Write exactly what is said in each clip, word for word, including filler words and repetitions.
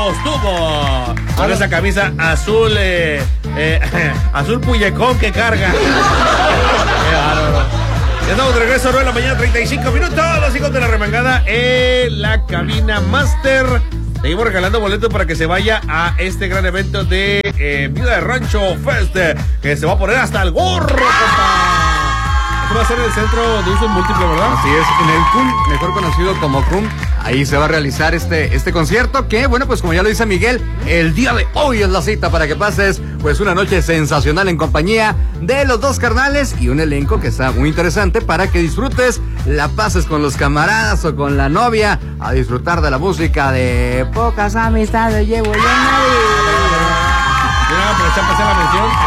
sostuvo con esa camisa azul, eh, eh, azul puyecón que carga. Qué bárbaro. Ya estamos de regreso a nueve de la mañana, treinta y cinco minutos. Los hijos de la remangada en la cabina Master. Seguimos regalando boletos para que se vaya a este gran evento de eh, Vida de Rancho Fest, que se va a poner hasta el gorro, compa. Esto va a ser en el centro de usos múltiples, ¿verdad? Así es, en el C U M, mejor conocido como C U M. Ahí se va a realizar este, este concierto que, bueno, pues como ya lo dice Miguel, el día de hoy es la cita para que pases pues una noche sensacional en compañía de los dos carnales y un elenco que está muy interesante para que disfrutes, la pases con los camaradas o con la novia a disfrutar de la música de Pocas Amistades Llevo Yo en la vida. Yo no voy a aprovechar para hacer la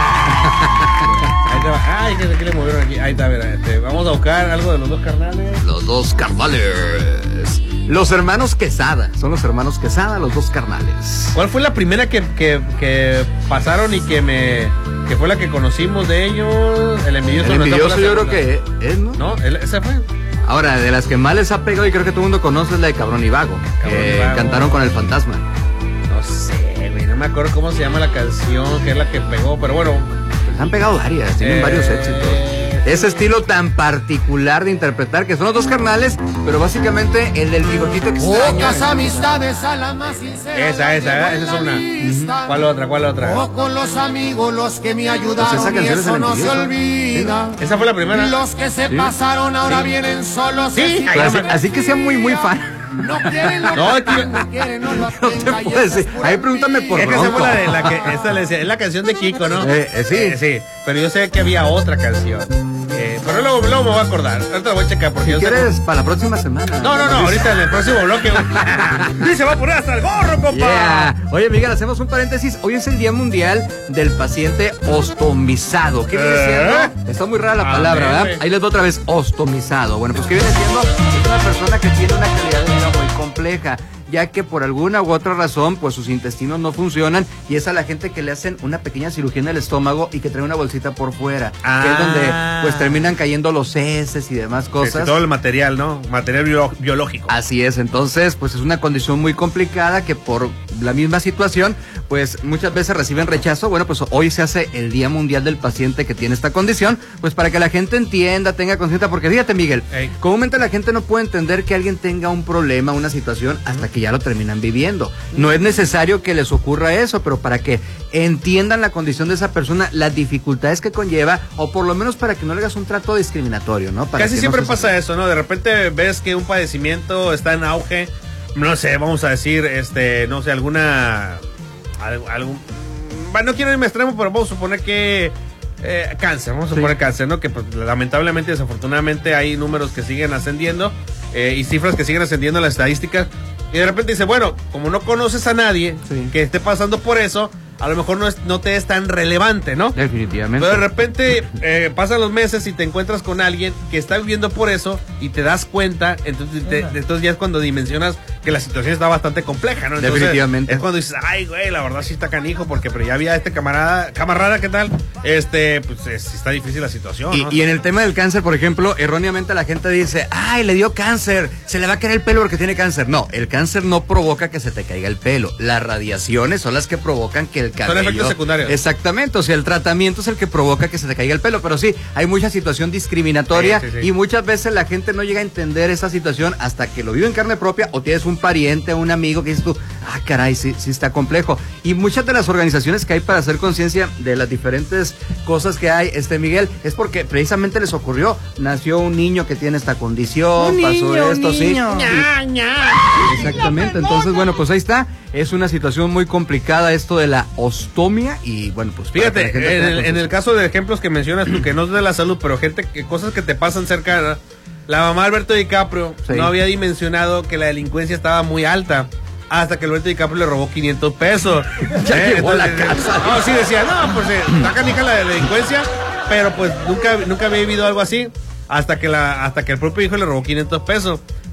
mención. Ahí te va. Ay, que se le movieron aquí. Ahí está, mira, este, vamos a buscar algo de los dos carnales. Los dos carnales. Los hermanos Quesada, son los hermanos Quesada, los dos carnales. ¿Cuál fue la primera que, que, que pasaron y que me que fue la que conocimos de ellos? El envidioso. El envidioso yo creo que es, ¿no? No, él, esa fue. Ahora, de las que más les ha pegado y creo que todo el mundo conoce es la de Cabrón y Vago, Cabrón que y Vago. cantaron con el fantasma. No sé, güey, no me acuerdo cómo se llama la canción, que es la que pegó, pero bueno. Pues han pegado varias, tienen eh, varios éxitos. Ese estilo tan particular de interpretar, que son los dos carnales, pero básicamente el del bigotito extraño. Pocas amistades a la más sincera. Esa, esa, esa es una. Uh-huh. ¿Cuál otra? ¿Cuál otra? O con los amigos los que me ayudaron, Pues esa y canción eso es el no se envidioso. olvida. Sí. Esa fue la primera. Los que se Sí. pasaron ahora Sí. vienen solos. Sí, Pero así, así que sea muy, muy fan. No quieren lo No, que tío. no quieren, no lo No te tenga, y puedo esa decir. es pura Ahí pregúntame por Es que esa Bronco. fue la de la que. Esta le decía, es la canción de Kiko, ¿no? Eh, eh, sí. Eh, sí, pero yo sé que había otra canción. Eh, pero luego, luego me voy a acordar. Ahorita la voy a checar porque Si yo sé- quieres, para la próxima semana. No, no, no, ahorita en el próximo bloque. Y se va a poner hasta el gorro, compa. Yeah. Oye, Miguel, hacemos un paréntesis. Hoy es el Día Mundial del Paciente Ostomizado. ¿Qué viene ¿Eh? siendo? Está muy rara la A palabra, ver, ¿verdad? güey. Ahí les doy otra vez, ostomizado. Bueno, pues ¿qué viene siendo? Es una persona que tiene una calidad de vida muy compleja, ya que por alguna u otra razón, pues sus intestinos no funcionan, y es a la gente que le hacen una pequeña cirugía en el estómago y que trae una bolsita por fuera, Ah. que es donde pues terminan cayendo los heces y demás Sí, cosas. sí, todo el material, ¿no? Material bio- biológico. Así es, entonces pues es una condición muy complicada que por la misma situación pues muchas veces reciben rechazo. Bueno, pues hoy se hace el Día Mundial del Paciente que tiene esta condición, pues para que la gente entienda, tenga conciencia, porque fíjate, Miguel, Ey. comúnmente la gente no puede entender que alguien tenga un problema, una situación, hasta que ya lo terminan viviendo. No es necesario que les ocurra eso, pero para que entiendan la condición de esa persona, las dificultades que conlleva, o por lo menos para que no le hagas un trato discriminatorio, ¿no? Para Casi que siempre no se- pasa eso, ¿no? De repente ves que un padecimiento está en auge, no sé, vamos a decir, este, no sé, alguna, algo- algún, bueno, no quiero irme a extremo, pero vamos a suponer que eh, cáncer, vamos a Sí. suponer cáncer, ¿no? Que pues, lamentablemente, desafortunadamente hay números que siguen ascendiendo eh, y cifras que siguen ascendiendo en las estadísticas, y de repente dice, bueno, como no conoces a nadie Sí. que esté pasando por eso, a lo mejor no, es, no te es tan relevante, ¿no? Definitivamente. Pero de repente eh, pasan los meses y te encuentras con alguien que está viviendo por eso y te das cuenta, entonces, te- entonces ya es cuando dimensionas que la situación está bastante compleja, ¿no? Entonces, Definitivamente. Es cuando dices, ay, güey, la verdad sí está canijo, porque pero ya había este camarada, camarada, ¿qué tal? Este, pues eh, sí está difícil la situación, Y, ¿no? y en el tema del cáncer, por ejemplo, erróneamente la gente dice, ay, le dio cáncer, se le va a caer el pelo porque tiene cáncer. No, el cáncer no provoca que se te caiga el pelo. Las radiaciones son las que provocan que el cabello... Son efectos secundarios. Exactamente, o sea, el tratamiento es el que provoca que se te caiga el pelo. Pero sí, hay mucha situación discriminatoria, Sí, sí, sí. y muchas veces la gente no llega a entender esa situación hasta que lo vive en carne propia, o tienes un pariente, un amigo que dices tú, ah, caray, sí, sí está complejo. Y muchas de las organizaciones que hay para hacer conciencia de las diferentes cosas que hay, este Miguel, es porque precisamente les ocurrió, nació un niño que tiene esta condición, Un pasó niño, esto, un sí. niño. Sí. Exactamente, entonces bueno, pues ahí está, es una situación muy complicada esto de la ostomía, y bueno, pues para Fíjate, que la gente en tenga el, en conciencia. el caso de ejemplos que mencionas tú, que no es de la salud, pero gente que cosas que te pasan cerca, la mamá de Alberto DiCaprio Sí. no había dimensionado que la delincuencia estaba muy alta. Hasta que Alberto DiCaprio le robó quinientos pesos. Ya Eh, llegó a la entonces, casa. No, sí decía, no, pues eh, está canija la delincuencia, pero pues nunca, nunca había vivido algo así. Hasta que la, hasta que el propio hijo le robó quinientos pesos.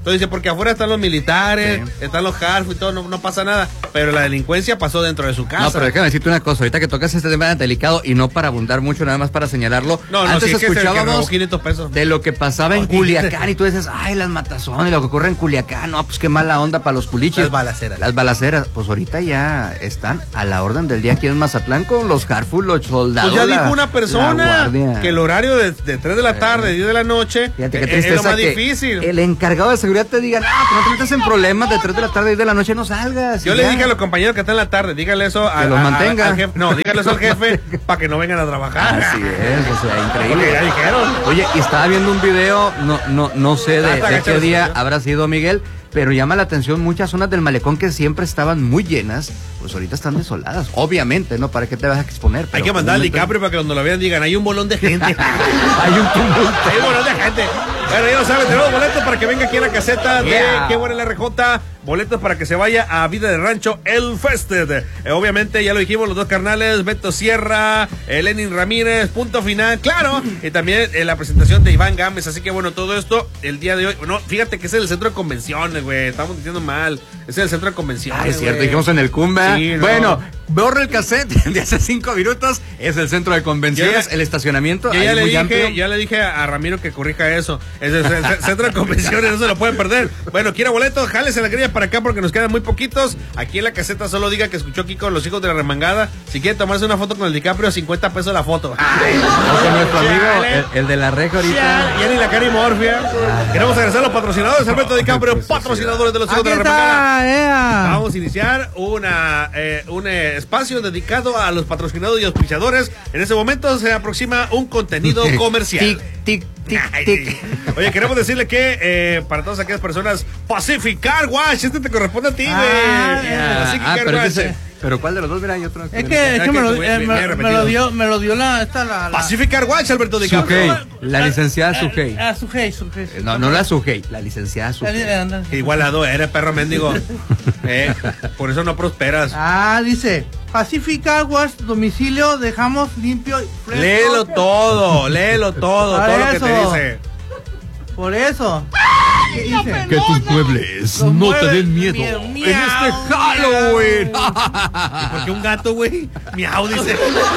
Entonces dice, porque afuera están los militares, Sí. están los Harf y todo, no, no pasa nada. Pero la delincuencia pasó dentro de su casa. No, pero déjame decirte una cosa, ahorita que tocas este tema delicado y no para abundar mucho, nada más para señalarlo. No, no, antes sí, es que se- que escuchábamos robó quinientos pesos. de lo que pasaba en Oye. Culiacán y tú dices, ay, las matazones, lo que ocurre en Culiacán, no, pues qué mala onda para los culiches. Las balaceras. Las balaceras, pues ahorita ya están a la orden del día aquí en Mazatlán con los Harfus, los soldados. Pues ya la- dijo una la persona guardia. que el horario de, de tres de la tarde, diez de la noche, Fíjate qué eh, es lo tristeza más que difícil. el encargado de seguridad te diga, no, que no te metas en problemas de tres de la tarde, diez de la noche, no salgas. Yo y le ya. dije a los compañeros que están en la tarde, dígale eso a, Que los a- a- mantenga. al jefe. No, dígale eso al jefe para que no vengan a trabajar. Así es, o sea, Porque increíble. ya dijeron. Oye, y estaba viendo un video, no, no, no sé de, Hasta de agacha qué la día situación. habrá sido, Miguel, pero llama la atención muchas zonas del malecón que siempre estaban muy llenas, pues ahorita están desoladas. Obviamente, ¿no? ¿Para qué te vas a exponer? Hay Pero que mandar al obviamente- DiCaprio para que cuando lo vean digan, hay un bolón de gente. Hay un tumulto. Hay un bolón de gente. Bueno, ya lo saben, tenemos boletos para que venga aquí a la caseta Yeah. de Qué Buena la R J. Boletos para que se vaya a Vida de Rancho, el Fested. Eh, obviamente, ya lo dijimos, los dos carnales, Beto Sierra, eh, Lenin Ramírez, punto final, claro. Y también eh, la presentación de Iván Gámez. Así que bueno, todo esto el día de hoy. No, fíjate que es en el centro de convenciones, güey. Estamos diciendo mal. Es en el centro de convenciones. Ah, es cierto, güey. dijimos en el Cumba. Sí, no. Bueno, borra el cassette de hace cinco minutos. Es el centro de convenciones, Yo ya- el estacionamiento. Yo ahí ya es le muy dije, amplio. ya le dije a Ramiro que corrija eso. Es el, el- el centro de convenciones, no se lo pueden perder. Bueno, quiera boletos, jálese la grilla para acá porque nos quedan muy poquitos. Aquí en la caseta solo diga que escuchó aquí con los hijos de la remangada. Si quiere tomarse una foto con el DiCaprio, cincuenta pesos la foto. Ay, O con nuestro amigo, chale. el, el de la reja ahorita. Ya, ya ni la cara y morfia. Queremos agradecer a los patrocinadores, Alberto DiCaprio, patrocinadores de los hijos Aquí de la remangada. está, ea. Vamos a iniciar una, eh, un eh, espacio dedicado a los patrocinadores y auspiciadores. En ese momento se aproxima un contenido comercial. Tic, tic, tic, Ay, tic. sí. Oye, queremos decirle que eh, para todas aquellas personas, Pacific Car Wash, este te corresponde a ti, güey. Ah, Ah, Pacific ah, Car pero, Wash. ese- pero ¿cuál de los dos? Mira, hay otro. Es que, es que Es me, que lo, me- eh, me- me- me he me repetido. lo dio, me lo dio la, esta la, la Pacific Car Wash, Alberto DiCaprio. Sujei, la licenciada Sujei. Ah, Sujei, Sujei. Eh, No, no la Sujei, la licenciada Sujei. Igualado eres, perro mendigo. Eh, por eso no prosperas. Ah, dice, Pacifica Wash, domicilio, dejamos limpio y fresco. Léelo todo, léelo todo, Para todo lo que te eso. dice. Por eso. ¿Qué dice? Que tus muebles Los no te muebles, den miedo miedo, en miau, este Halloween. ¿Y por qué un gato, güey? Miau, dice.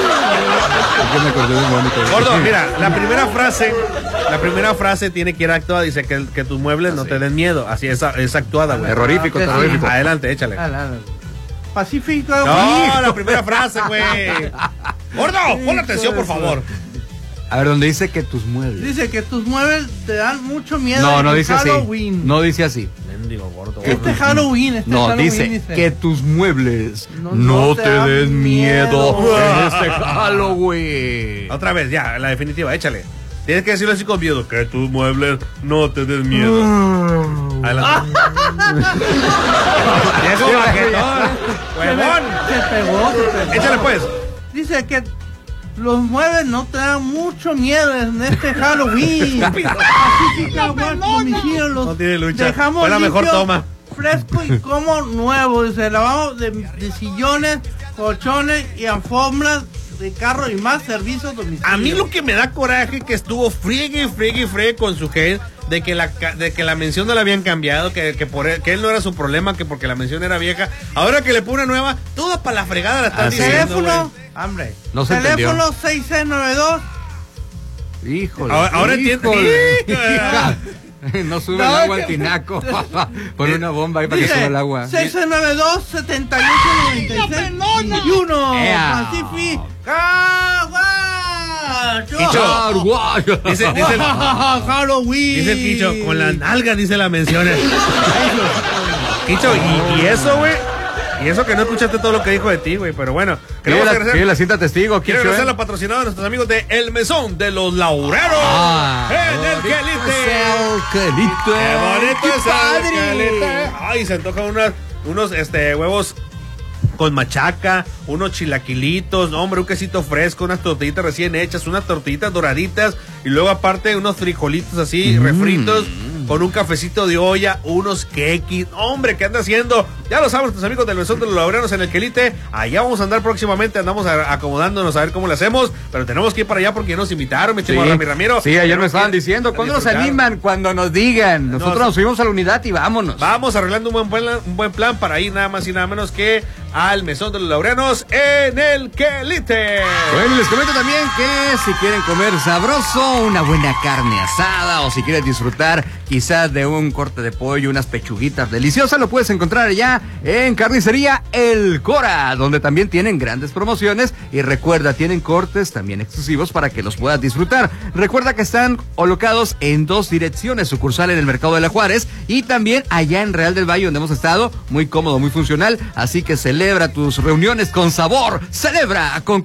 Yo me acordé de un bonito. Gordo, mira, la primera frase, la primera frase tiene que ir actuada, dice que, que tus muebles no te den miedo. Así es, es actuada, güey. Terrorífico, Ah, que sí. terrorífico. Adelante, échale. Ah, la- la- Pacifica No, Wash. la primera frase, güey. Gordo, pon atención, por favor. A ver, donde dice que tus muebles. Dice que tus muebles te dan mucho miedo. No, no en dice así. Halloween. No dice así. Mendigo gordo. Este Halloween, este No, Halloween dice que tus muebles no, te, te dan den miedo miedo. en este Halloween. Otra vez, ya, la definitiva, échale. Tienes que decirlo así con miedo, que tus muebles no te den miedo. Adelante. Viejo baquetón, huevón. Se pegó, se pegó. Échale pues. Dice que los muebles no te dan mucho miedo en este Halloween. Pacifica Wash, domicilio, los No tiene lucha. dejamos Fue la mejor limpio, toma. fresco y como nuevo. Dice, lavamos de, de sillones, colchones y alfombras de carro y más servicios domiciliarios. A mí lo que me da coraje que estuvo friegue, friegue, friegue con su gel de que la ca- de que la mención no la habían cambiado, que, que por él, que él no era su problema, que porque la mención era vieja. Ahora que le pone una nueva, toda para la fregada la están Así diciendo, Teléfono, güey. hombre. No se Teléfono entendió. seis seis nueve dos. Híjole. Ahora, ahora entiendo. híjole. Hija. No sube No, el agua que- al tinaco. Pon una bomba ahí para que suba el agua. seis seis nueve dos, siete ocho nueve seis veintiuno. Ea. Pacifica Wash. Quicho. Uruguayo. Dice, dice el, Halloween. dice el Quicho, con las nalgas dice la mención. Quicho, y, y eso, güey. Y eso que no escuchaste todo lo que dijo de ti, güey. Pero bueno, Quiere queremos la, agradecer. quiere la cinta testigo, Quiero Quicho, agradecer a ¿eh? los patrocinados de nuestros amigos de El Mesón de los Laureros. Ah, en el bonito Quelite. es el Quelite. Qué bonito ¡Qué es el padre! Quelite. Ay, se antojan unas, unos este, huevos con machaca, unos chilaquilitos, no, hombre, un quesito fresco, unas tortillitas recién hechas, unas tortillitas doraditas y luego aparte unos frijolitos así, refritos, con un cafecito de olla, unos quequis. Hombre, ¿qué anda haciendo? Ya lo saben, tus amigos del Mesón de los Laureanos en el Quelite. Allá vamos a andar próximamente, andamos a, acomodándonos a ver cómo le hacemos, pero tenemos que ir para allá porque ya nos invitaron, me Sí, Rami Ramiro. sí, ayer me estaban diciendo, ¿cuándo nos animan? Cuando nos digan. Nosotros nos, nos subimos a la unidad y vámonos. Vamos arreglando un buen plan, un buen plan para ir nada más y nada menos que al Mesón de los Laureanos en el Quelite. Bueno, les comento también que si quieren comer sabroso, una buena carne asada, o si quieres disfrutar quizás de un corte de pollo, unas pechuguitas deliciosas, lo puedes encontrar allá en Carnicería El Cora, donde también tienen grandes promociones. Y recuerda, tienen cortes también exclusivos para que los puedas disfrutar. Recuerda que están colocados en dos direcciones, sucursal en el Mercado de la Juárez y también allá en Real del Valle, donde hemos estado, muy cómodo, muy funcional. Así que celebra tus reuniones con sabor, celebra con